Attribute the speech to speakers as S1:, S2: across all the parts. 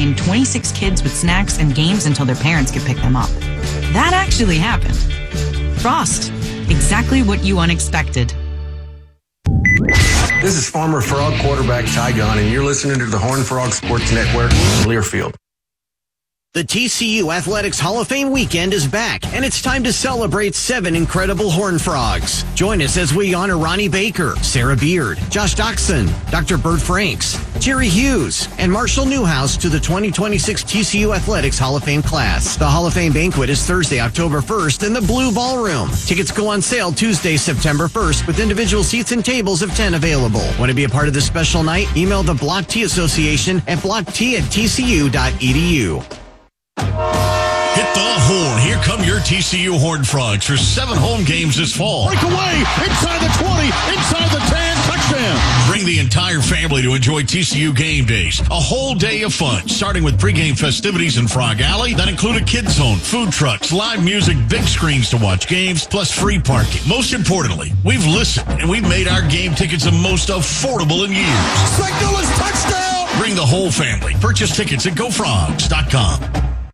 S1: entertain 26 kids with snacks and games until their parents could pick them up. That actually happened. Frost. Exactly what you unexpected.
S2: This is Farmer Frog quarterback Ty Gunn, and you're listening to the Horned Frog Sports Network, Learfield.
S3: The TCU Athletics Hall of Fame weekend is back, and it's time to celebrate 7 incredible Horned Frogs. Join us as we honor Ronnie Baker, Sarah Beard, Josh Doxson, Dr. Bert Franks, Jerry Hughes, and Marshall Newhouse to the 2026 TCU Athletics Hall of Fame class. The Hall of Fame banquet is Thursday, October 1st in the Blue Ballroom. Tickets go on sale Tuesday, September 1st with individual seats and tables of 10 available. Want to be a part of this special night? Email the Block T Association at blockt@tcu.edu.
S4: Hit the horn. Here come your TCU Horned Frogs for 7 home games this fall.
S5: Breakaway, inside the 20, inside the 10, touchdown.
S4: Bring the entire family to enjoy TCU game days. A whole day of fun, starting with pregame festivities in Frog Alley that include a kids zone, food trucks, live music, big screens to watch games, plus free parking. Most importantly, we've listened and we've made our game tickets the most affordable in years.
S5: Signal is touchdown.
S4: Bring the whole family. Purchase tickets at GoFrogs.com.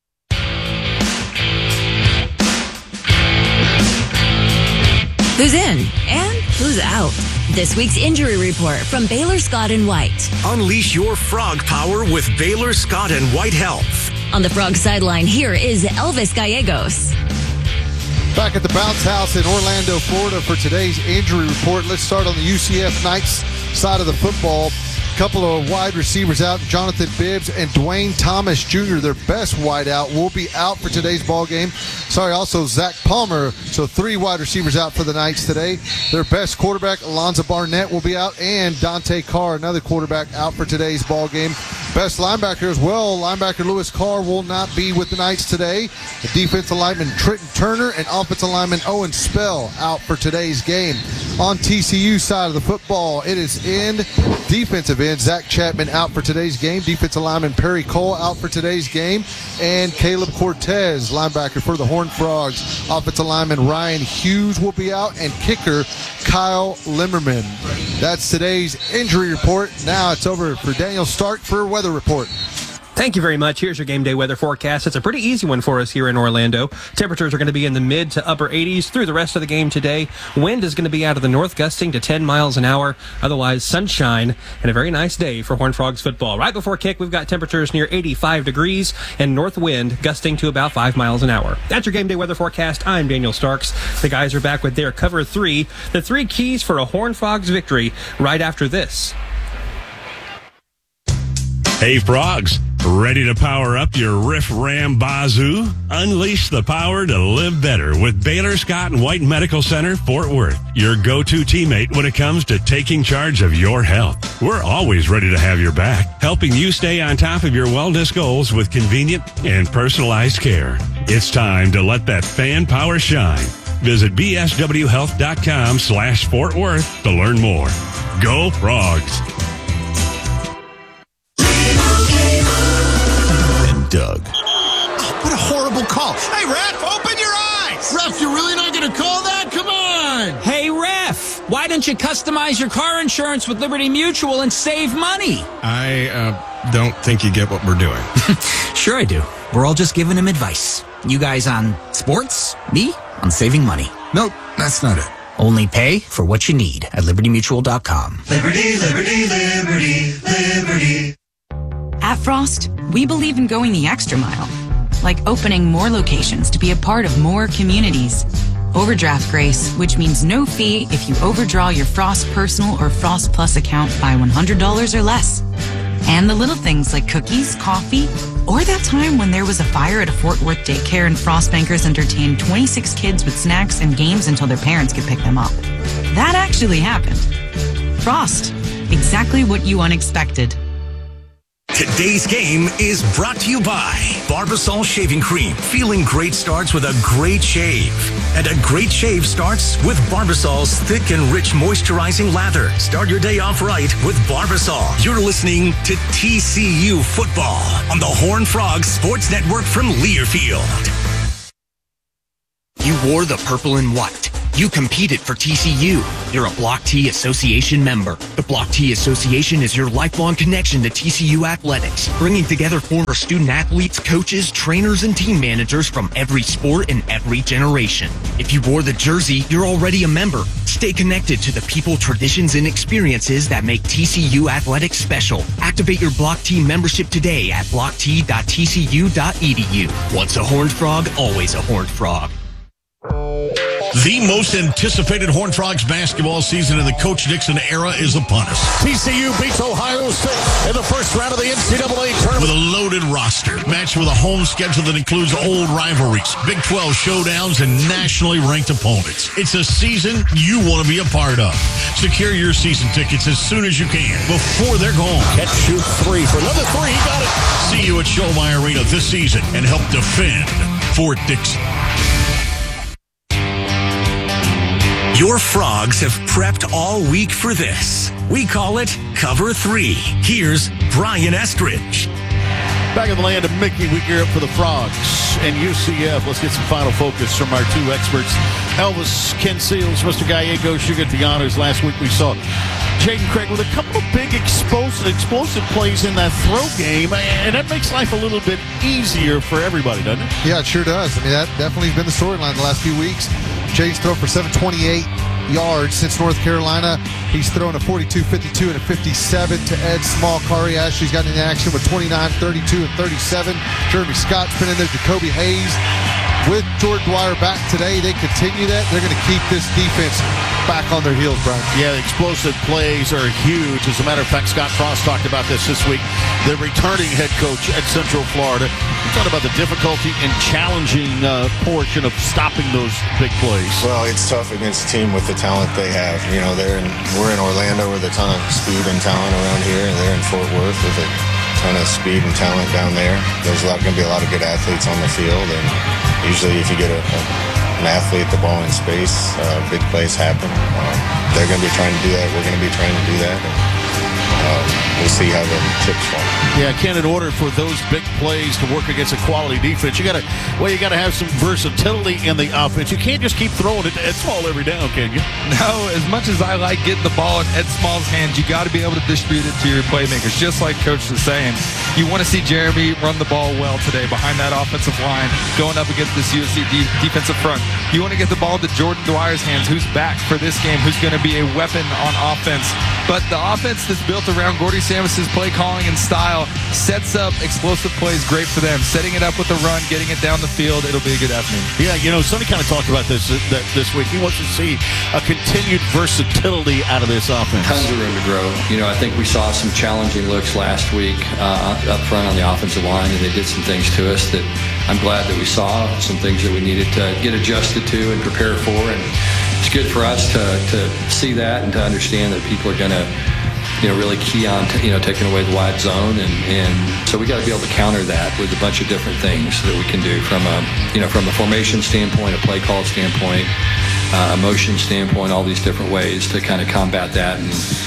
S6: Who's in and who's out? This week's injury report from Baylor Scott and White.
S7: Unleash your frog power with Baylor Scott and White Health.
S6: On the Frog sideline, here is Elvis Gallegos.
S8: Back at the Bounce House in Orlando, Florida for today's injury report. Let's start on the UCF Knights side of the football. Couple of wide receivers out, Jonathan Bibbs and Dwayne Thomas Jr., their best wideout, will be out for today's ball game. Also Zach Palmer. So 3 wide receivers out for the Knights today. Their best quarterback, Alonzo Barnett, will be out, and Dante Carr, another quarterback, out for today's ball game. Best linebacker as well, linebacker Lewis Carr will not be with the Knights today. The defensive lineman Trenton Turner and offensive lineman Owen Spell out for today's game. On TCU side of the football, it is in defensive end. Zach Chapman out for today's game. Defensive lineman Perry Cole out for today's game. And Caleb Cortez, linebacker for the Horned Frogs. Offensive lineman Ryan Hughes will be out, and kicker Kyle Limmerman. That's today's injury report. Now it's over for Daniel Stark for a weather report.
S9: Thank you very much. Here's your game day weather forecast. It's a pretty easy one for us here in Orlando. Temperatures are going to be in the mid to upper 80s through the rest of the game today. Wind is going to be out of the north, gusting to 10 miles an hour. Otherwise, sunshine and a very nice day for Horned Frogs football. Right before kick, we've got temperatures near 85 degrees and north wind gusting to about 5 miles an hour. That's your game day weather forecast. I'm Daniel Starks. The guys are back with their cover 3, the 3 keys for a Horned Frogs victory right after this.
S10: Hey, Frogs, ready to power up your Riff Ram Bazoo? Unleash the power to live better with Baylor Scott and White Medical Center, Fort Worth, your go-to teammate when it comes to taking charge of your health. We're always ready to have your back, helping you stay on top of your wellness goals with convenient and personalized care. It's time to let that fan power shine. Visit bswhealth.com/Fort Worth to learn more. Go Frogs!
S4: Doug.
S5: Oh, what a horrible call. Hey, ref, open your eyes. Ref, you're really not going to call that? Come on.
S11: Hey, ref, why don't you customize your car insurance with Liberty Mutual and save money?
S12: I don't think you get what we're doing.
S11: Sure I do. We're all just giving him advice. You guys on sports, me on saving money.
S12: Nope, that's not it.
S11: Only pay for what you need at libertymutual.com.
S13: Liberty, liberty, liberty, liberty.
S1: At Frost, we believe in going the extra mile, like opening more locations to be a part of more communities. Overdraft grace, which means no fee if you overdraw your Frost Personal or Frost Plus account by $100 or less. And the little things like cookies, coffee, or that time when there was a fire at a Fort Worth daycare and Frost bankers entertained 26 kids with snacks and games until their parents could pick them up. That actually happened. Frost, exactly what you unexpected.
S7: Today's game is brought to you by Barbasol Shaving Cream. Feeling great starts with a great shave. And a great shave starts with Barbasol's thick and rich moisturizing lather. Start your day off right with Barbasol. You're listening to TCU Football on the Horned Frogs Sports Network from Learfield.
S3: You wore the purple and white.
S14: You competed for TCU. You're a Block T Association member. The Block T Association is your lifelong connection to TCU athletics, bringing together former student athletes, coaches, trainers, and team managers from every sport and every generation. If you wore the jersey, you're already a member. Stay connected to the people, traditions, and experiences that make TCU athletics special. Activate your Block T membership today at blockt.tcu.edu. Once a Horned Frog, always a Horned Frog.
S4: The most anticipated Horned Frogs basketball season in the Coach Dixon era is upon us.
S5: TCU beats Ohio State in the first round of the NCAA tournament.
S4: With a loaded roster, matched with a home schedule that includes old rivalries, Big 12 showdowns, and nationally ranked opponents. It's a season you want to be a part of. Secure your season tickets as soon as you can, before they're gone.
S5: Catch, shoot, three for another three. He got it.
S4: See you at Showmy Arena this season and help defend Fort Dixon.
S7: Your Frogs have prepped all week for this. We call it Cover 3. Here's Brian Estridge.
S5: Back in the land of Mickey, we gear up for the Frogs and UCF. Let's get some final focus from our two experts. Elvis, Ken Seals, Mr. Gallegos, you get the honors. Last week we saw Jaden Craig with a couple of big explosive plays in that throw game, and that makes life a little bit easier for everybody, doesn't it?
S8: Yeah, it sure does. I mean, that definitely has been the storyline the last few weeks. Jaden's thrown for 728 yards since North Carolina. He's thrown a 42, 52, and a 57 to Ed Small. Kari Ashley's gotten in action with 29, 32, and 37. Jeremy Scott's been in there. Jacoby Hayes. With Jordan Dwyer back today, they continue that. They're going to keep this defense back on their heels, Brian.
S5: Yeah, the explosive plays are huge. As a matter of fact, Scott Frost talked about this week. The returning head coach at Central Florida. He talked about the difficulty and challenging portion of stopping those big plays.
S15: Well, it's tough against a team with the talent they have. You know, we're in Orlando with a ton of speed and talent around here, and they're in Fort Worth with a ton of speed and talent down there. There's going to be a lot of good athletes on the field, and usually if you get an athlete the ball in space, big plays happen. They're going to be trying to do that. We're going to be trying to do that. We'll see how the chips fall.
S5: Yeah, Ken, in order for those big plays to work against a quality defense, you got to have some versatility in the offense. You can't just keep throwing it to Ed Small every down, can you?
S16: No, as much as I like getting the ball in Ed Small's hands, you got to be able to distribute it to your playmakers. Just like Coach was saying, you want to see Jeremy run the ball well today behind that offensive line, going up against this USC defensive front. You want to get the ball to Jordan Dwyer's hands, who's back for this game, who's going to be a weapon on offense. But the offense that's built around Gordy Samus's play calling and style sets up explosive plays great for them. Setting it up with the run, getting it down the field, it'll be a good afternoon.
S5: Yeah, you know, somebody kind of talked about this week. He wants to see a continued versatility out of this offense.
S17: Tons of room to grow. You know, I think we saw some challenging looks last week up front on the offensive line, and they did some things to us that I'm glad that we saw, some things that we needed to get adjusted to and prepare for. And it's good for us to see that and to understand that people are going to, you know, really key on, taking away the wide zone. And so we got to be able to counter that with a bunch of different things that we can do from a formation standpoint, a play call standpoint, a motion standpoint, all these different ways to kind of combat that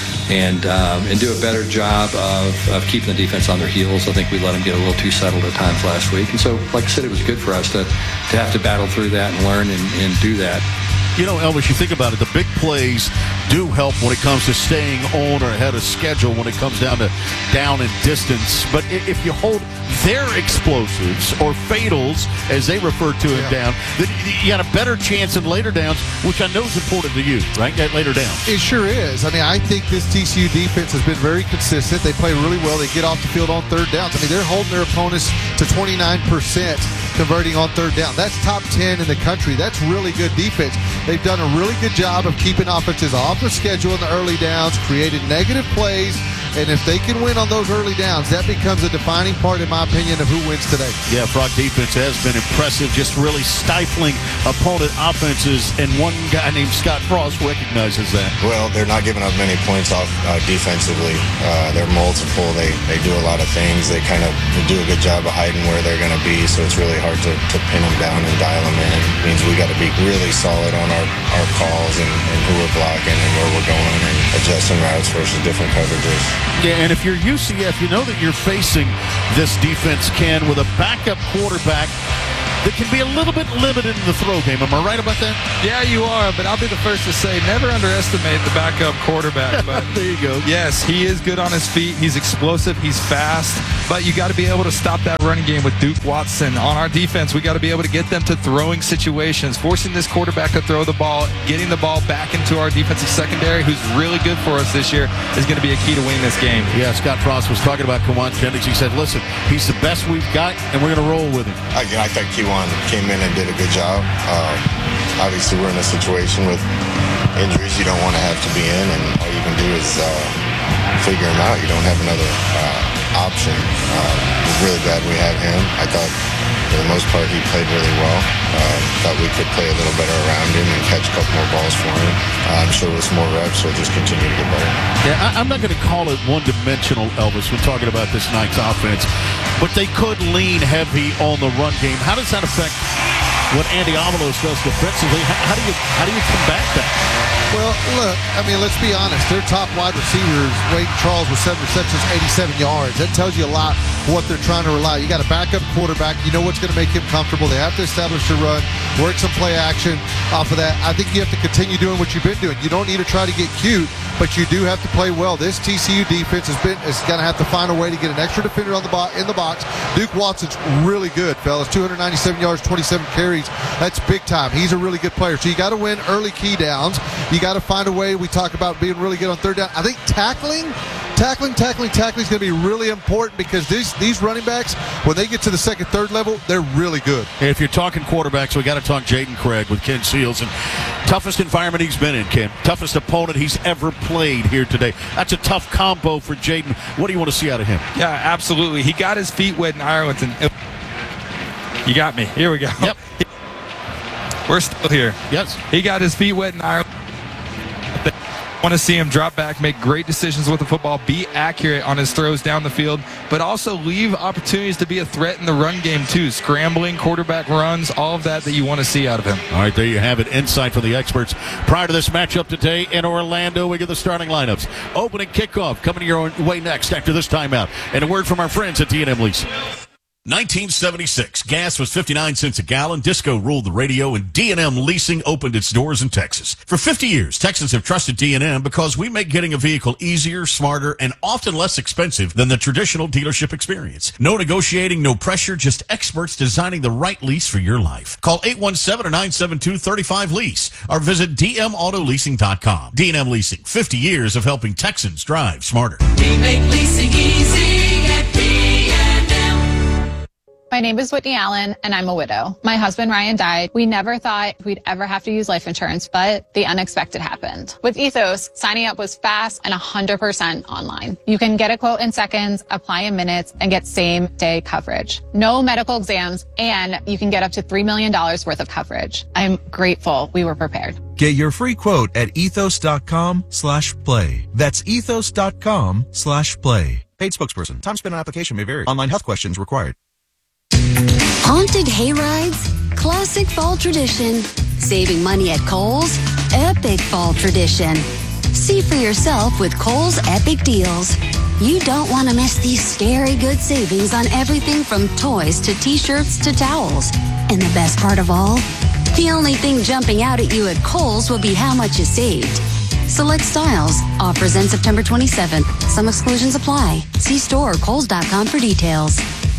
S17: and do a better job of keeping the defense on their heels. I think we let them get a little too settled at times last week. And so, like I said, it was good for us to have to battle through that and learn and do that.
S5: You know, Elvis, you think about it, the big plays do help when it comes to staying on or ahead of schedule when it comes down to down and distance. But if you hold their explosives or fatals, as they refer to it, down, then you got a better chance in later downs, which I know is important to you, right? That later down.
S8: It sure is. I mean, I think this TCU defense has been very consistent. They play really well. They get off the field on third downs. I mean, they're holding their opponents to 29% converting on third down. That's top 10 in the country. That's really good defense. They've done a really good job of keeping offenses off the schedule in the early downs, created negative plays, and if they can win on those early downs, that becomes a defining part, in my opinion, of who wins today.
S5: Yeah, Frog defense has been impressive, just really stifling opponent offenses, and one guy named Scott Frost recognizes that.
S15: Well, they're not giving up many points off defensively. They're multiple. They do a lot of things. They kind of do a good job of hiding where they're going to be, so it's really hard to pin them down and dial them in. It means we got to be really solid on our calls and who we're blocking and where we're going and adjusting routes versus different coverages.
S5: Yeah, and if you're UCF, you know that you're facing this defense, Ken, with a backup quarterback that can be a little bit limited in the throw game. Am I right about that?
S16: Yeah, you are, but I'll be the first to say never underestimate the backup quarterback. But
S5: there you go.
S16: Yes, he is good on his feet. He's explosive. He's fast. But you got to be able to stop that running game with Duke Watson. On our defense, we got to be able to get them to throwing situations, forcing this quarterback to throw the ball, getting the ball back into our defensive secondary, who's really good for us this year, is going to be a key to winning this game.
S5: Yeah, Scott Frost was talking about Kiwan Jennings. He said, listen, he's the best we've got, and we're going to roll with him.
S15: I think Kiwan came in and did a good job. Obviously, we're in a situation with injuries you don't want to have to be in, and all you can do is figure him out. You don't have another option. It's really glad we have him. I thought, for the most part, he played really well. Thought we could play a little better around him and catch a couple more balls for him. I'm sure with some more reps, he'll just continue to get better.
S5: Yeah, I'm not going to call it one-dimensional, Elvis, when talking about this night's offense, but they could lean heavy on the run game. How does that affect what Andy Avalos does defensively? How do you combat that?
S8: Well, look, I mean, let's be honest. Their top wide receivers, Wade Charles, with 7 receptions, 87 yards. That tells you a lot what they're trying to rely. You got a backup quarterback. You know what's going to make him comfortable. They have to establish the run, work some play action off of that. I think you have to continue doing what you've been doing. You don't need to try to get cute, but you do have to play well. This TCU defense is going to have to find a way to get an extra defender on in the box. Duke Watson's really good, fellas. 297 yards, 27 carries. That's big time. He's a really good player. So you got to win early key downs. You got to find a way. We talk about being really good on third down. I think tackling is going to be really important because these running backs, when they get to the second, third level, they're really good.
S5: If you're talking quarterbacks, we got to talk Jaden Craig with Ken Seals. And toughest environment he's been in, Ken. Toughest opponent he's ever played here today. That's a tough combo for Jaden. What do you want to see out of him?
S16: Yeah, absolutely. He got his feet wet in Arlington. You got me. Here we go.
S5: Yep.
S16: We're still here.
S5: Yes.
S16: He got his feet wet in Ireland. Want to see him drop back, make great decisions with the football, be accurate on his throws down the field, but also leave opportunities to be a threat in the run game too. Scrambling, quarterback runs, all of that you want to see out of him.
S5: All right, there you have it. Insight from the experts. Prior to this matchup today in Orlando, we get the starting lineups. Opening kickoff coming your way next after this timeout. And a word from our friends at D&M Leasing.
S4: 1976, gas was 59 cents a gallon, disco ruled the radio, and D&M Leasing opened its doors in Texas. For 50 years, Texans have trusted D&M because we make getting a vehicle easier, smarter, and often less expensive than the traditional dealership experience. No negotiating, no pressure, just experts designing the right lease for your life. Call 817-972-35-LEASE or visit dmautoleasing.com. D&M Leasing, 50 years of helping Texans drive smarter.
S18: We make leasing easy at D&M.
S19: My name is Whitney Allen, and I'm a widow. My husband, Ryan, died. We never thought we'd ever have to use life insurance, but the unexpected happened. With Ethos, signing up was fast and 100% online. You can get a quote in seconds, apply in minutes, and get same-day coverage. No medical exams, and you can get up to $3 million worth of coverage. I'm grateful we were prepared.
S20: Get your free quote at ethos.com/play. That's ethos.com/play. Paid spokesperson. Time spent on application may vary. Online health questions required.
S21: Haunted hayrides? Classic fall tradition. Saving money at Kohl's? Epic fall tradition. See for yourself with Kohl's Epic Deals. You don't want to miss these scary good savings on everything from toys to t-shirts to towels. And the best part of all? The only thing jumping out at you at Kohl's will be how much you saved. Select styles. Offers end September 27th. Some exclusions apply. See store or Kohls.com for details.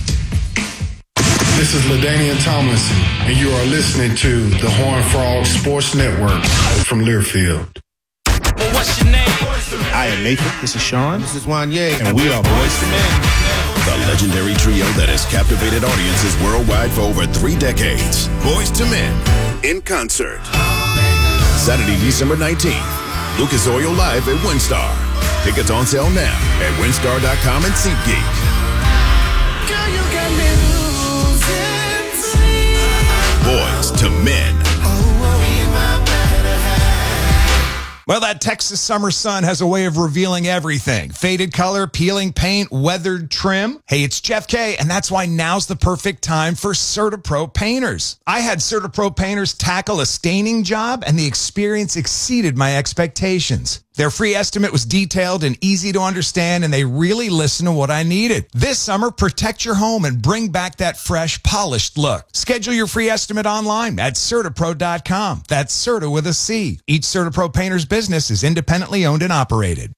S22: This is LaDainian Tomlinson, and you are listening to the Horned Frog Sports Network from Learfield.
S23: Well, what's your name? I am Nathan. This is Sean. This is Wanye. And we are Boyz II Men.
S24: The legendary trio that has captivated audiences worldwide for over 3 decades. Boyz II Men in concert. Saturday, December 19th. Lucas Oil Live at WinStar. Tickets on sale now at winstar.com and SeatGeek.
S23: Girl, you got me.
S24: Boyz II Men.
S25: Well, that Texas summer sun has a way of revealing everything. Faded color, peeling paint, weathered trim. Hey, it's Jeff K, and that's why now's the perfect time for CertaPro painters. I had CertaPro painters tackle a staining job, and the experience exceeded my expectations. Their free estimate was detailed and easy to understand, and they really listened to what I needed. This summer, protect your home and bring back that fresh, polished look. Schedule your free estimate online at CertaPro.com. That's Certa with a C. Each CertaPro painter's business is independently owned and operated.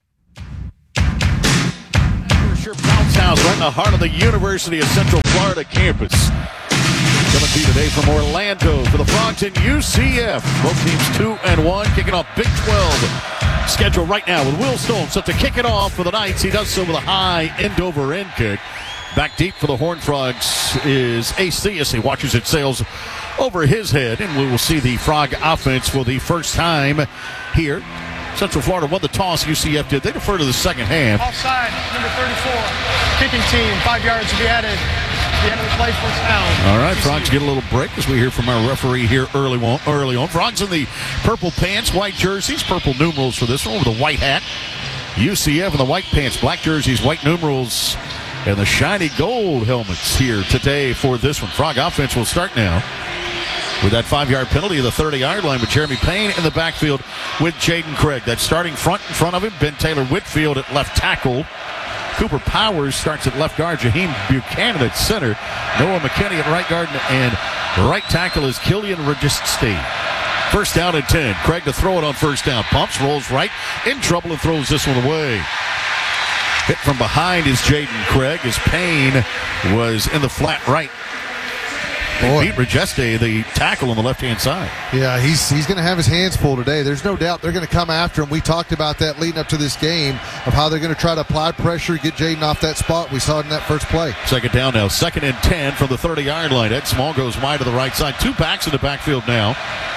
S5: Bounce House right in the heart of the University of Central Florida campus. Coming to you today from Orlando for the Frogs and UCF. Both teams 2-1, kicking off Big 12 schedule right now with Will Stone set to kick it off for the Knights. He does so with a high end-over-end kick. Back deep for the Horned Frogs is AC as he watches it sails over his head, and we will see the Frog offense for the first time here. Central Florida won the toss. UCF did. They defer to the second half.
S2: Offside, number 34. Kicking team, 5 yards to be added. The end of the play, first down.
S5: All right, Frogs get a little break as we hear from our referee here early on. Frogs in the purple pants, white jerseys, purple numerals for this one with a white hat. UCF in the white pants, black jerseys, white numerals, and the shiny gold helmets here today for this one. Frog offense will start now with that 5-yard penalty of the 30-yard line with Jeremy Payne in the backfield with Jaden Craig. That starting front in front of him, Ben Taylor Whitfield at left tackle. Cooper Powers starts at left guard. Jaheim Buchanan at center. Noah McKinney at right guard. And right tackle is Killian Registy. First down and 10. Craig to throw it on first down. Pumps, rolls right, in trouble, and throws this one away. Hit from behind is Jaden Craig as Payne was in the flat right. They beat Regeste, the tackle on the left-hand side.
S8: Yeah, he's going to have his hands full today. There's no doubt they're going to come after him. We talked about that leading up to this game of how they're going to try to apply pressure, get Jaden off that spot. We saw it in that first play.
S5: Second down now. 2nd and 10 from the 30-yard line. Ed Small goes wide to the right side. 2 backs in the backfield now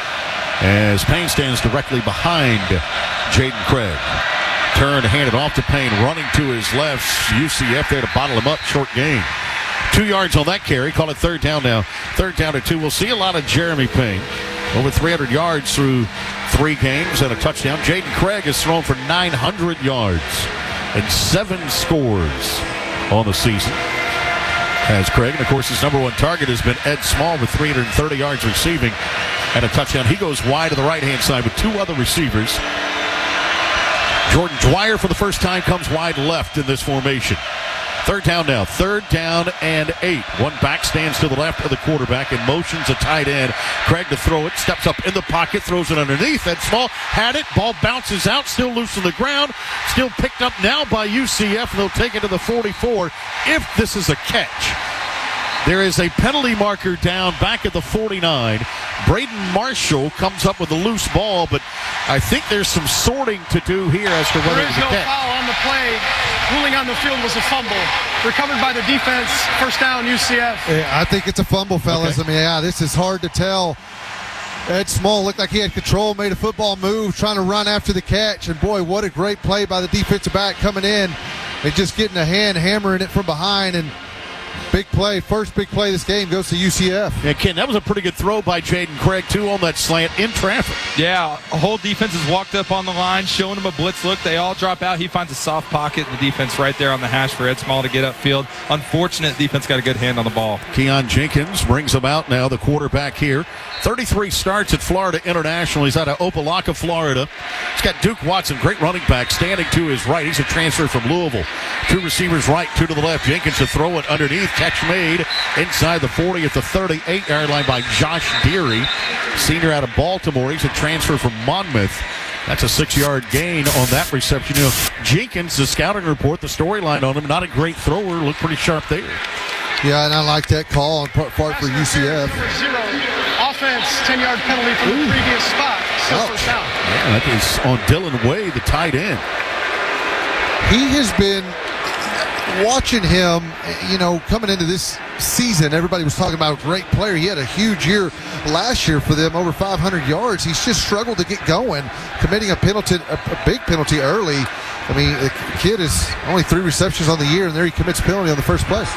S5: as Payne stands directly behind Jaden Craig. Turn, hand it off to Payne, running to his left. UCF there to bottle him up. Short game. 2 yards on that carry. Call it third down now. 3rd down to 2. We'll see a lot of Jeremy Payne. Over 300 yards through 3 games and a touchdown. Jaden Craig has thrown for 900 yards and 7 scores on the season. Has Craig. And, of course, his number 1 target has been Ed Small with 330 yards receiving and a touchdown. He goes wide to the right-hand side with 2 other receivers. Jordan Dwyer for the first time comes wide left in this formation. 3rd down now. 3rd down and 8. One back stands to the left of the quarterback and motions a tight end. Craig to throw it. Steps up in the pocket. Throws it underneath. Ed Small had it. Ball bounces out. Still loose on the ground. Still picked up now by UCF. They'll take it to the 44 if this is a catch. There is a penalty marker down back at the 49. Braden Marshall comes up with a loose ball, but I think there's some sorting to do here as to whether it's a catch.
S2: There is no foul on the play. Ruling on the field was a fumble. Recovered by the defense. First down, UCF.
S8: Yeah, I think it's a fumble, fellas.
S5: Okay.
S8: I mean, this is hard to tell. Ed Small looked like he had control, made a football move, trying to run after the catch. And, boy, what a great play by the defensive back coming in and just getting a hand, hammering it from behind. And big play, first big play of this game goes to UCF.
S5: Yeah, Ken, that was a pretty good throw by Jaden Craig, too, on that slant in traffic.
S16: Yeah, a whole defense has walked up on the line, showing him a blitz look. They all drop out. He finds a soft pocket in the defense right there on the hash for Ed Small to get upfield. Unfortunate defense got a good hand on the ball.
S5: Keon Jenkins brings him out now, the quarterback here. 33 starts at Florida International. He's out of Opelika, Florida. He's got Duke Watson, great running back, standing to his right. He's a transfer from Louisville. 2 receivers right, 2 to the left. Jenkins to throw it underneath. Catch made inside the 40 at the 38-yard line by Josh Deary, senior out of Baltimore. He's a transfer from Monmouth. That's a 6-yard gain on that reception. You know, Jenkins, the scouting report, the storyline on him, not a great thrower, looked pretty sharp there.
S8: Yeah, and I like that call on part for UCF.
S2: Offense, 10-yard penalty from the previous spot. Still first down.
S5: Yeah, that is on Dylan Way, the tight end.
S8: He has been watching him, coming into this season. Everybody was talking about a great player. He had a huge year last year for them, over 500 yards. He's just struggled to get going, committing a big penalty early. I mean, the kid is only 3 receptions on the year, and there he commits a penalty on the first play.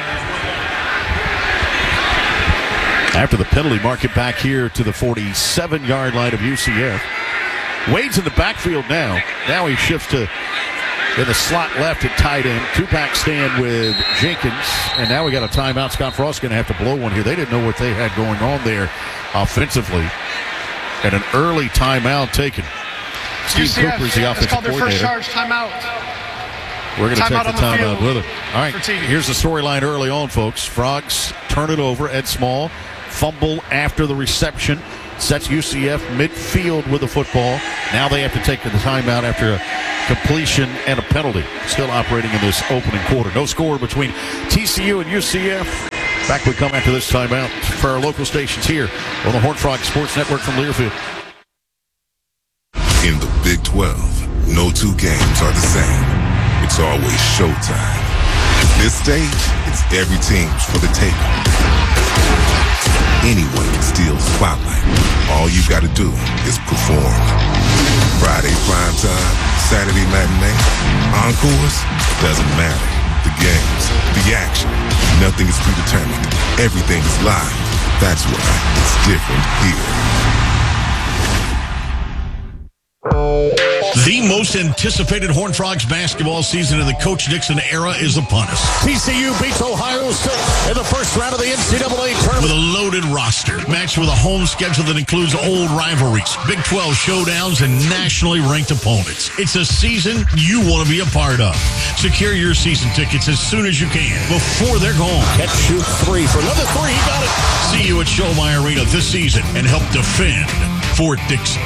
S5: After the penalty, mark it back here to the 47-yard line of UCF. Wade's in the backfield now. Now he shifts to in the slot left at tight end. 2-back stand with Jenkins. And now we got a timeout. Scott Frost going to have to blow one here. They didn't know what they had going on there offensively. And an early timeout taken. Steve
S2: UCF
S5: Cooper is the
S2: has
S5: offensive
S2: called their first
S5: coordinator.
S2: charge timeout.
S5: We're going to take the timeout
S2: field
S5: with it. All right,
S2: for TV.
S5: here's the storyline early on, folks. Frogs turn it over. Ed Small fumble after the reception. Sets UCF midfield with the football. Now they have to take the timeout after a completion and a penalty. Still operating in this opening quarter. No score between TCU and UCF. Back we come after this timeout for our local stations here on the Horned Frog Sports Network from Learfield.
S24: In the Big 12, no two games are the same. It's always showtime. This stage, it's every team's for the taking. Anyone can steal the spotlight. All you gotta do is perform. Friday primetime, Saturday matinee, encores, doesn't matter. The games, the action, nothing is predetermined. Everything is live. That's why it's different here.
S4: The most anticipated Horned Frogs basketball season in the Coach Dixon era is upon us.
S5: TCU beats Ohio State in the first round of the NCAA tournament.
S4: With a loaded roster, matched with a home schedule that includes old rivalries, Big 12 showdowns, and nationally ranked opponents. It's a season you want to be a part of. Secure your season tickets as soon as you can, before they're gone.
S5: Catch, shoot, three for another three. He got it.
S4: See you at Showmy Arena this season and help defend Fort Dixon.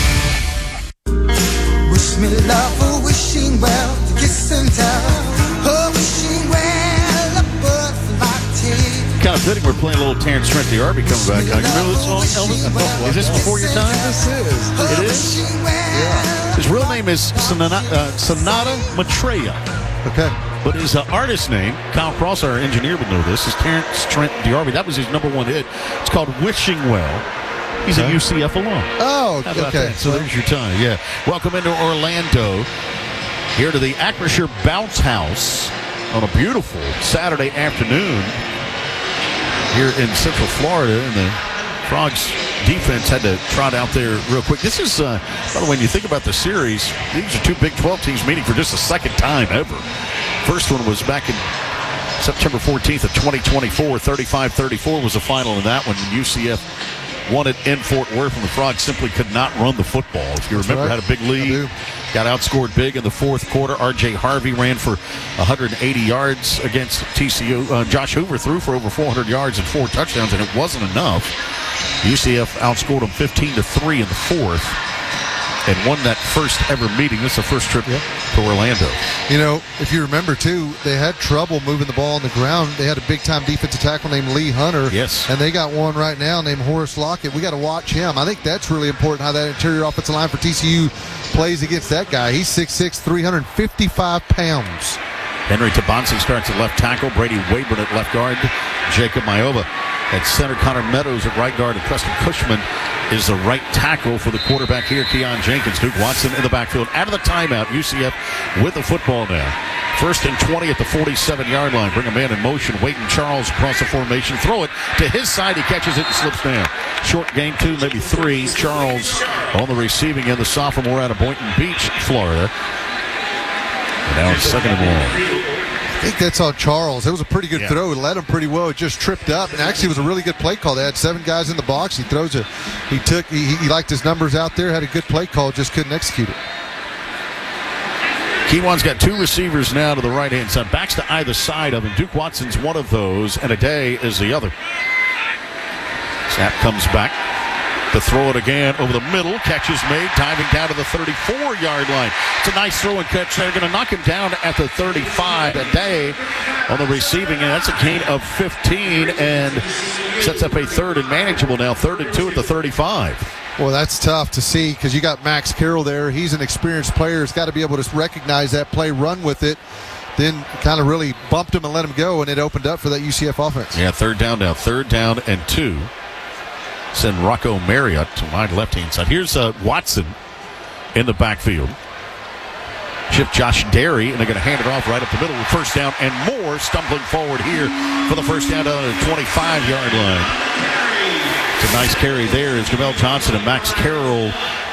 S6: Wish me love for wishing well, kiss and tell. Oh, wishing well, a butterfly tea.
S5: Kind of fitting. We're playing a little Terrence Trent D'Arby coming back. You remember this song, Elvis? Is this before your time?
S8: This is.
S5: It is? Yeah. His real name is Sonata Maitreya.
S8: Okay.
S5: But his artist name, Kyle Cross, our engineer, would know this, is Terrence Trent D'Arby. That was his #1 hit. It's called Wishing Well. He's a UCF alum.
S8: Oh, okay.
S5: So there's your time. Yeah. Welcome into Orlando. Here to the Acrisure Bounce House on a beautiful Saturday afternoon here in Central Florida. And the Frogs defense had to trot out there real quick. This is, by the way, when you think about the series, these are two Big 12 teams meeting for just the second time ever. First one was back in September 14th of 2024. 35-34 was the final in that one. UCF won it in Fort Worth, and the Frogs simply could not run the football. If you remember, had a big lead, got outscored big in the fourth quarter. R.J. Harvey ran for 180 yards against TCU. Josh Hoover threw for over 400 yards and 4 touchdowns, and it wasn't enough. UCF outscored them 15-3 in the fourth and won that first ever meeting. This is the first trip to Orlando.
S8: You know, if you remember, too, they had trouble moving the ball on the ground. They had a big-time defensive tackle named Lee Hunter.
S5: Yes.
S8: And they got one right now named Horace Lockett. We got to watch him. I think that's really important, how that interior offensive line for TCU plays against that guy. He's 6'6", 355 pounds.
S5: Henry Tabansi starts at left tackle. Brady Wayburn at left guard. Jacob Mayoba at center. Connor Meadows at right guard. And Preston Cushman is the right tackle for the quarterback here. Keon Jenkins. Duke Watson in the backfield. Out of the timeout. UCF with the football now. 1st and 20 at the 47-yard line. Bring a man in motion. Waiting Charles across the formation. Throw it to his side. He catches it and slips down. Short game 2, maybe 3. Charles on the receiving end. The sophomore out of Boynton Beach, Florida. And now it's 2nd and 1.
S8: I think that's on Charles. It was a pretty good throw. It led him pretty well. It just tripped up. And actually, it was a really good play call. They had 7 guys in the box. He throws it. He liked his numbers out there, had a good play call, just couldn't execute it.
S5: Kewan's got 2 receivers now to the right-hand side. Backs to either side of him. Duke Watson's one of those, and Ade is the other. Snap comes back to throw it again over the middle. Catch is made, diving down to the 34-yard line. It's a nice throw and catch. They're going to knock him down at the 35. Ade on the receiving end. That's a gain of 15 and sets up a 3rd and manageable now. 3rd and 2 at the 35.
S8: Well, that's tough to see because you got Max Carroll there. He's an experienced player. He's got to be able to recognize that play, run with it, then kind of really bumped him and let him go, and it opened up for that UCF offense.
S5: Yeah, 3rd down now. 3rd down and 2. Send Rocco Marriott to my left-hand side. Here's Watson in the backfield. Chip Josh Derry, and they're going to hand it off right up the middle. 1st down and more. Stumbling forward here for the 1st down to the 25-yard line. It's a nice carry there as Jamel Johnson and Max Carroll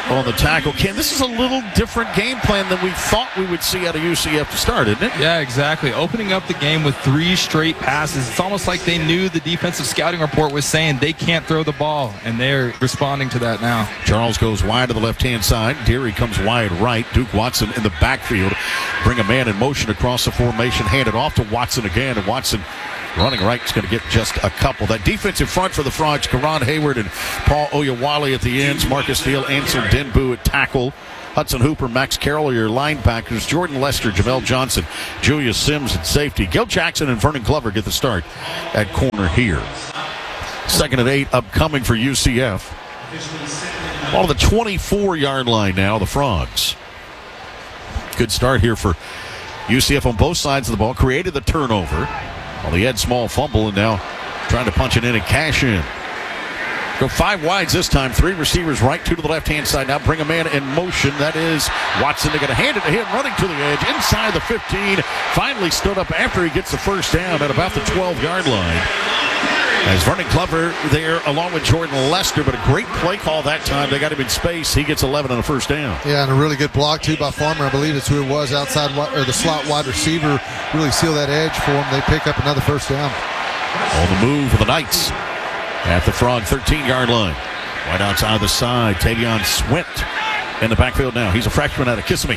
S5: on the tackle. Ken, this is a little different game plan than we thought we would see out of UCF to start, isn't it?
S16: Yeah, exactly. Opening up the game with 3 straight passes. It's almost like they knew the defensive scouting report was saying they can't throw the ball, and they're responding to that now.
S5: Charles goes wide to the left-hand side. Deary comes wide right. Duke Watson in the backfield. Bring a man in motion across the formation. Hand it off to Watson again, and Watson running right is going to get just a couple. That defensive front for the Frogs, Karan Hayward and Paul Oyewale at the ends. Marcus Steele, Ansel Denbu at tackle. Hudson Hooper, Max Carroll are your linebackers. Jordan Lester, Jamel Johnson, Julius Sims at safety. Gil Jackson and Vernon Glover get the start at corner here. 2nd and 8 upcoming for UCF. On the 24-yard line now, the Frogs. Good start here for UCF on both sides of the ball. Created the turnover. Well, the Ed Small fumble, and now trying to punch it in and cash in. Go 5 wides this time. 3 receivers right, 2 to the left-hand side. Now bring a man in motion. That is Watson. They're going to hand it to him, running to the edge, inside the 15. Finally stood up after he gets the first down at about the 12-yard line. As Vernon Glover there along with Jordan Lester, but a great play call that time. They got him in space. He gets 11 on the first down.
S8: Yeah, and a really good block, too, by Farmer. I believe it's who it was, outside or the slot wide receiver. Really seal that edge for him. They pick up another first down.
S5: On the move for the Knights at the Frog 13-yard line. Right outside the side, Tavion Swint in the backfield now. He's a freshman out of Kissimmee.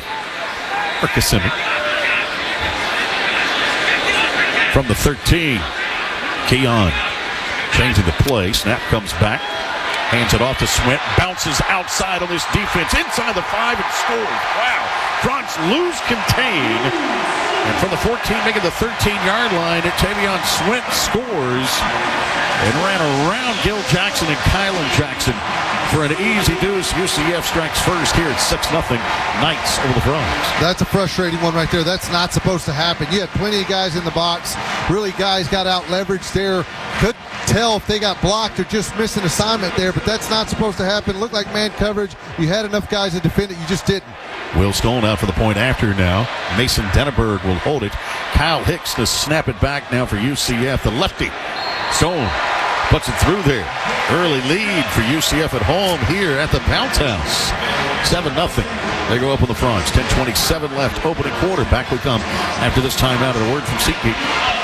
S5: From the 13, Keon changing the play. Snap comes back. Hands it off to Swint. Bounces outside on this defense. Inside the 5 and scores. Wow. Frogs lose contain. And from the 14, making the 13-yard line, Tavion Swint scores and ran around Gil Jackson and Kylan Jackson for an easy deuce. UCF strikes first here at 6-0. Knights over the Frogs.
S8: That's a frustrating one right there. That's not supposed to happen. You had plenty of guys in the box. Really, guys got out leveraged there. Couldn't tell if they got blocked or just missed an assignment there, but that's not supposed to happen. Looked like man coverage. You had enough guys to defend it. You just didn't.
S5: Will Stone out for the point after now. Mason Denneberg will hold it. Kyle Hicks to snap it back now for UCF. The lefty. Stone puts it through there. Early lead for UCF at home here at the Bounce House. 7-0. They go up on the Frogs. 10:27 left. Opening quarter. Back we come after this timeout and a word from SeatGeek.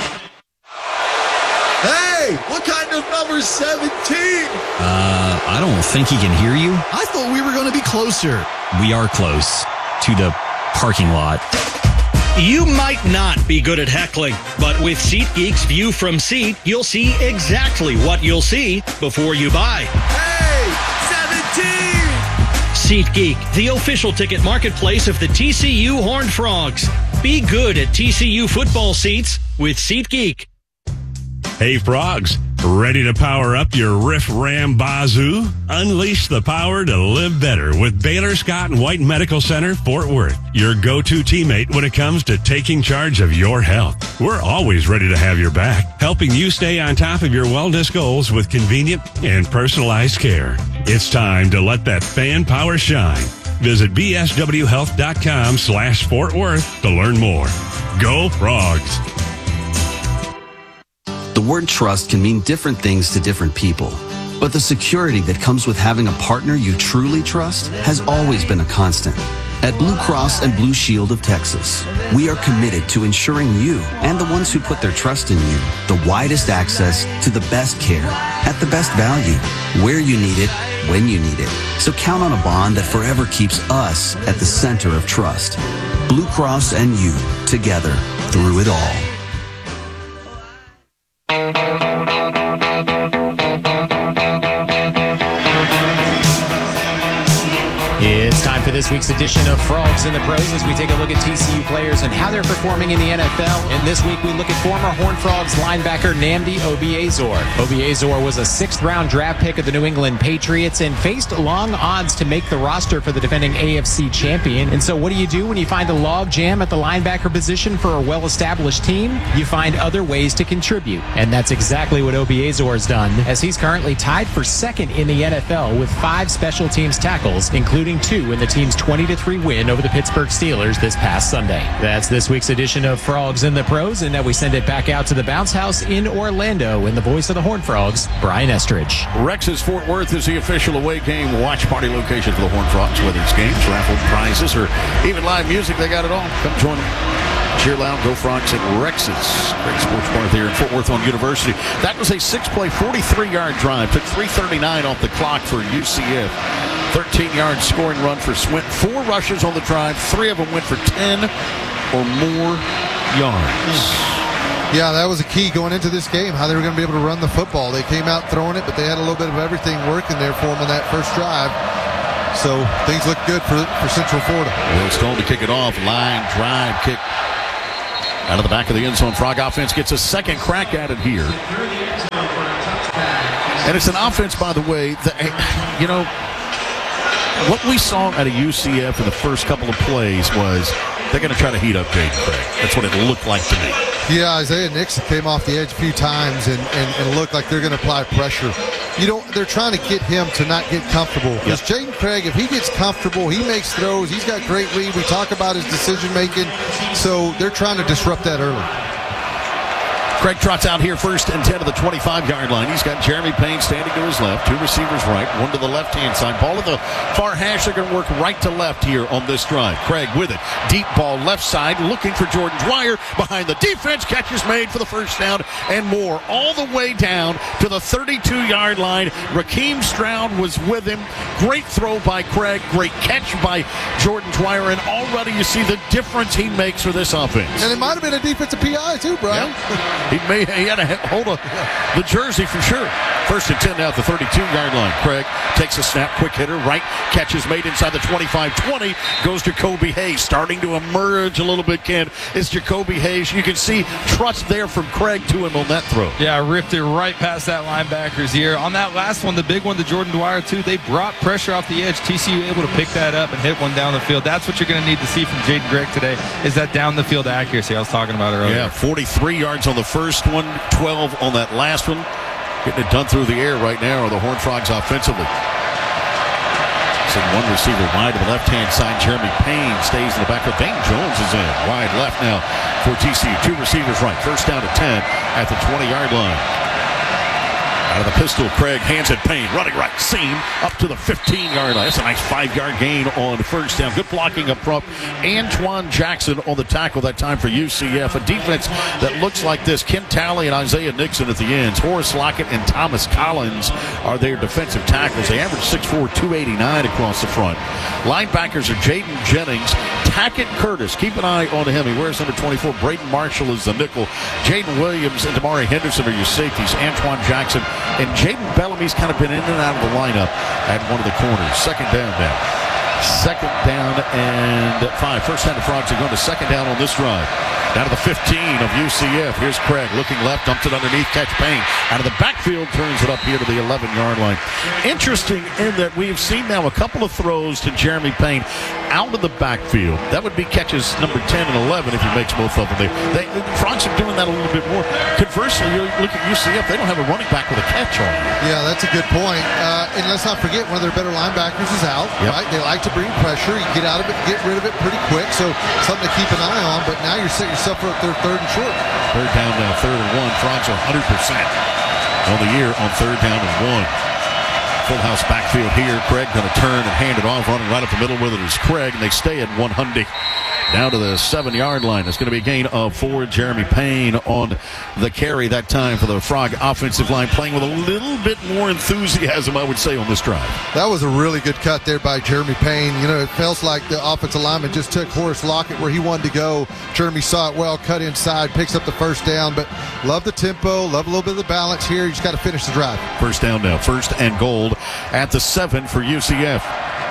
S9: Hey, what kind of number 17?
S10: I don't think he can hear you.
S9: I thought we were going to be closer.
S10: We are close to the parking lot.
S11: You might not be good at heckling, but with SeatGeek's View from Seat, you'll see exactly what you'll see before you buy.
S9: Hey, 17!
S11: SeatGeek, the official ticket marketplace of the TCU Horned Frogs. Be good at TCU football seats with SeatGeek.
S12: Hey, Frogs, ready to power up your Riff Ram Bazoo? Unleash the power to live better with Baylor Scott and White Medical Center, Fort Worth, your go-to teammate when it comes to taking charge of your health. We're always ready to have your back, helping you stay on top of your wellness goals with convenient and personalized care. It's time to let that fan power shine. Visit bswhealth.com/Fort Worth to learn more. Go Frogs!
S13: The word trust can mean different things to different people, but the security that comes with having a partner you truly trust has always been a constant. At Blue Cross and Blue Shield of Texas, we are committed to ensuring you and the ones who put their trust in you the widest access to the best care at the best value, where you need it, when you need it. So count on a bond that forever keeps us at the center of trust. Blue Cross and you, together, through it all.
S26: It's time for this week's edition of Frogs in the Pros as we take a look at TCU players and how they're performing in the NFL. And this week we look at former Horned Frogs linebacker Nnamdi Obiezor. Obiezor was a 6th-round draft pick of the New England Patriots and faced long odds to make the roster for the defending AFC champion. And so what do you do when you find a log jam at the linebacker position for a well-established team? You find other ways to contribute. And that's exactly what Obiezor has done, as he's currently tied for 2nd in the NFL with 5 special teams tackles, including 2 in the team team's 20-3 win over the Pittsburgh Steelers this past Sunday. That's this week's edition of Frogs in the Pros, and now we send it back out to the Bounce House in Orlando in the voice of the Horned Frogs, Brian Estridge.
S5: Rex's Fort Worth is the official away game watch party location for the Horned Frogs. Whether it's games, raffle prizes, or even live music, they got it all. Come join them. Cheer loud, go Frogs at Rex's. Great sports bar there in Fort Worth on University. That was a 6-play, 43-yard drive. Took 3:39 off the clock for UCF. 13-yard scoring run for Swint. 4 rushes on the drive. 3 of them went for 10 or more yards.
S8: Yeah, that was a key going into this game, how they were going to be able to run the football. They came out throwing it, but they had a little bit of everything working there for them in that first drive. So things look good for Central Florida.
S5: Will Stone to kick it off. Line drive kick out of the back of the end zone. Frog offense gets a second crack at it here. And it's an offense, by the way, that, you know, what we saw at a UCF in the first couple of plays was they're going to try to heat up Jaden Craig. That's what it looked like to me.
S8: Yeah, Isaiah Nixon came off the edge a few times and looked like they're going to apply pressure. They're trying to get him to not get comfortable. Because Jaden Craig, if he gets comfortable, he makes throws. He's got great read. We talk about his decision making. So they're trying to disrupt that early.
S5: Craig trots out here first and 10 to the 25-yard line. He's got Jeremy Payne standing to his left, 2 receivers right, 1 to the left-hand side. Ball at the far hash. They're going to work right to left here on this drive. Craig with it. Deep ball left side, looking for Jordan Dwyer. Behind the defense, catch is made for the first down and more. All the way down to the 32-yard line. Raheem Stroud was with him. Great throw by Craig. Great catch by Jordan Dwyer. And already you see the difference he makes for this offense.
S8: And it might have been a defensive PI too, Brian.
S5: Yep. He had a hold of the jersey for sure. First and 10 now at the 32-yard line. Craig takes a snap, quick hitter, right, catch is made inside the 25-20, goes Jacoby Hayes. Starting to emerge a little bit, Ken, is Jacoby Hayes. You can see trust there from Craig to him on that throw.
S16: Yeah, ripped it right past that linebacker's ear. On that last one, the big one to Jordan Dwyer, too, they brought pressure off the edge. TCU able to pick that up and hit one down the field. That's what you're going to need to see from Jaden Craig today, is that down-the-field accuracy I was talking about earlier.
S5: Yeah, 43 yards on the first one, 12 on that last one. Getting it done through the air right now are the Horned Frogs offensively. Send one receiver wide to the left-hand side. Jeremy Payne stays in the back. Dane Jones is in. Wide left now for TCU. 2 receivers right. First down to 10 at the 20-yard line. Out of the pistol, Craig hands it Payne. Running right seam up to the 15-yard line. That's a nice 5-yard gain on first down. Good blocking up front. Antoine Jackson on the tackle that time for UCF. A defense that looks like this. Ken Talley and Isaiah Nixon at the ends. Horace Lockett and Thomas Collins are their defensive tackles. They average 6'4", 289 across the front. Linebackers are Jaden Jennings, Tackett Curtis. Keep an eye on him. He wears number 24. Braden Marshall is the nickel. Jaden Williams and Damari Henderson are your safeties. Antoine Jackson and Jaden Bellamy's kind of been in and out of the lineup at one of the corners. Second down now. Second down and 5. First time the Frogs are going to second down on this drive. Down to the 15 of UCF. Here's Craig looking left, dumps it underneath, catch Payne. Out of the backfield, turns it up here to the 11-yard line. Interesting in that we've seen now a couple of throws to Jeremy Payne out of the backfield. That would be catches number 10 and 11 if he makes both of them. The Frogs are doing that a little bit more. Conversely, you look at UCF, they don't have a running back with a catch on.
S8: Yeah, that's a good point. And let's not forget, one of their better linebackers is out. Yep. Right? They like to bring pressure. You get out of it, get rid of it pretty quick. So something to keep an eye on. But now you're setting yourself up for third and short.
S5: Third down now, 3rd and 1. Frogs are 100% on the year on 3rd down and 1. Full house backfield here. Craig going to turn and hand it off. Running right up the middle with it is Craig. And they stay at 100. Down to the 7-yard line. It's going to be a gain of 4. Jeremy Payne on the carry that time for the Frog offensive line, playing with a little bit more enthusiasm, I would say, on this drive.
S8: That was a really good cut there by Jeremy Payne. You know, it feels like the offensive lineman just took Horace Lockett where he wanted to go. Jeremy saw it well, cut inside, picks up the first down. But love the tempo, love a little bit of the balance here. You just got to finish the drive.
S5: First down now. First and goal at the 7 for UCF.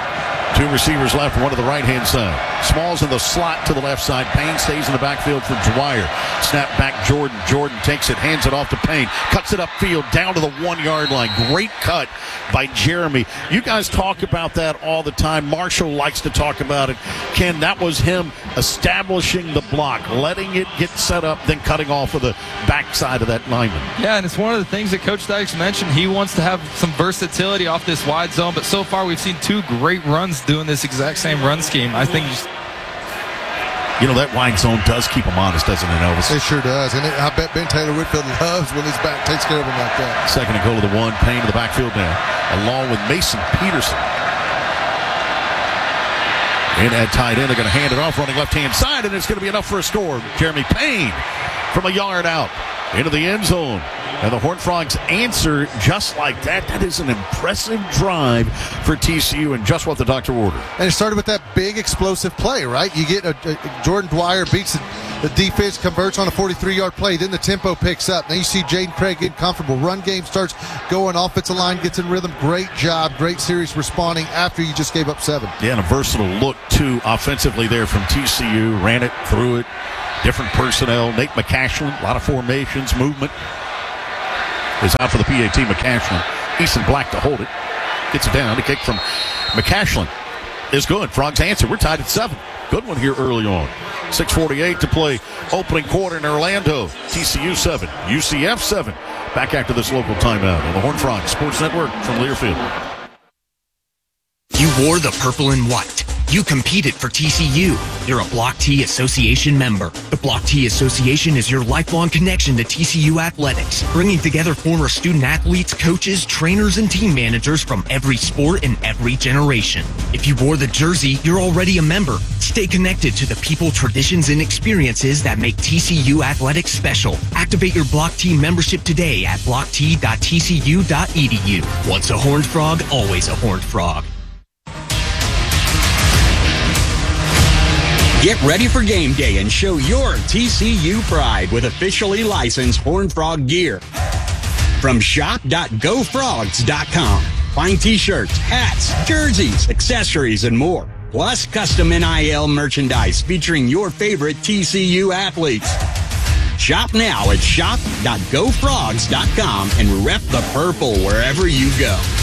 S5: 2 receivers left, 1 to the right-hand side. Smalls in the slot to the left side. Payne stays in the backfield for Dwyer. Snap back Jordan. Jordan takes it, hands it off to Payne. Cuts it upfield down to the 1-yard line. Great cut by Jeremy. You guys talk about that all the time. Marshall likes to talk about it. Ken, that was him establishing the block, letting it get set up, then cutting off of the backside of that lineman.
S16: Yeah, and it's one of the things that Coach Dykes mentioned. He wants to have some versatility off this wide zone, but so far we've seen 2 great runs doing this exact same run scheme. I think
S5: that wide zone does keep him honest, doesn't it, Elvis?
S8: It sure does. And I bet Ben Taylor Whitfield loves when his back takes care of him like that.
S5: Second and goal to the one. Payne to the backfield now, along with Mason Peterson. And at tight end, they're going to hand it off, running left-hand side, and it's going to be enough for a score. Jeremy Payne from a yard out into the end zone. And the Horned Frogs answer just like that. That is an impressive drive for TCU and just what the doctor ordered.
S8: And it started with that big explosive play, right? You get Jordan Dwyer beats the defense, converts on a 43-yard play. Then the tempo picks up. Then you see Jaden Craig getting comfortable. Run game starts going. Offensive line gets in rhythm. Great job. Great series responding after you just gave up 7.
S5: Yeah, and a versatile look, too, offensively there from TCU. Ran it, threw it. Different personnel. Nate McCashlin, a lot of formations, movement. Is out for the PAT. McCashlin. Easton Black to hold it. Gets it down. The kick from McCashlin is good. Frogs answer. We're tied at 7. Good one here early on. 6:48 to play. Opening quarter in Orlando. TCU 7. UCF 7. Back after this local timeout on the Horned Frogs Sports Network from Learfield.
S1: You wore the purple and white. You competed for TCU. You're a Block T Association member. The Block T Association is your lifelong connection to TCU athletics, bringing together former student athletes, coaches, trainers, and team managers from every sport and every generation. If you wore the jersey, you're already a member. Stay connected to the people, traditions, and experiences that make TCU athletics special. Activate your Block T membership today at blockt.tcu.edu. Once a Horned Frog, always a Horned Frog.
S3: Get ready for game day and show your TCU pride with officially licensed Horned Frog gear. From shop.gofrogs.com. Find t-shirts, hats, jerseys, accessories, and more. Plus custom NIL merchandise featuring your favorite TCU athletes. Shop now at shop.gofrogs.com and rep the purple wherever you go.